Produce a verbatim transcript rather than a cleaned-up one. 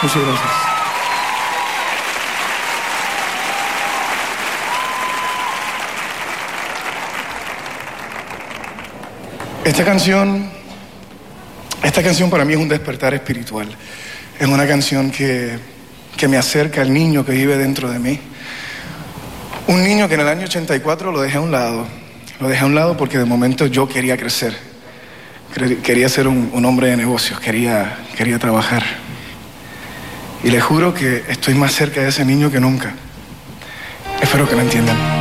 Muchas gracias. Esta canción, esta canción para mí es un despertar espiritual. Es una canción que, que me acerca al niño que vive dentro de mí. Un niño que en el año ochenta y cuatro lo dejé a un lado. Lo dejé a un lado porque de momento yo quería crecer. Quería ser un, un hombre de negocios, quería, quería trabajar. Y les juro que estoy más cerca de ese niño que nunca. Espero que lo entiendan.